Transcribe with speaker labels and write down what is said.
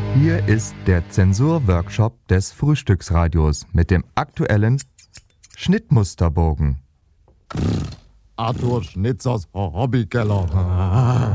Speaker 1: Hier ist der Zensurworkshop des Frühstücksradios mit dem aktuellen Schnittmusterbogen.
Speaker 2: Arthur Schnitzers Hobbykeller.